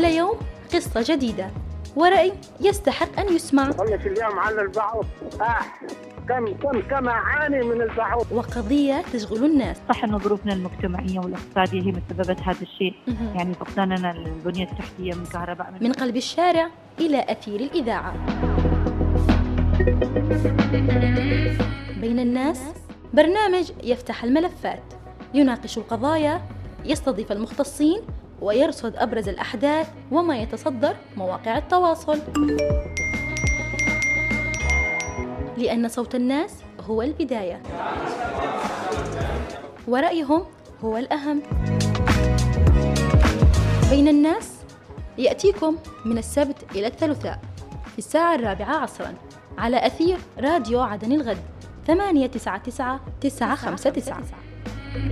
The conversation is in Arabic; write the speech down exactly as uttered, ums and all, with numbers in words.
كل يوم قصة جديدة ورأي يستحق أن يسمع. والله اليوم على البعوض آه. كم كم كم أعاني من البعوض. وقضية تشغل الناس. صح أنه ظروفنا المجتمعية والاقتصادية هي مسببت هذا الشيء، يعني فقداننا البنية التحتية من كهرباء من, من قلب الشارع إلى أثير الإذاعة. بين الناس برنامج يفتح الملفات، يناقش القضايا، يستضيف المختصين، ويرصد أبرز الأحداث وما يتصدر مواقع التواصل، لأن صوت الناس هو البداية ورأيهم هو الأهم. بين الناس يأتيكم من السبت إلى الثلاثاء في الساعة الرابعة عصرا على أثير راديو عدن الغد ثمانية تسعة تسعة تسعة خمسة تسعة.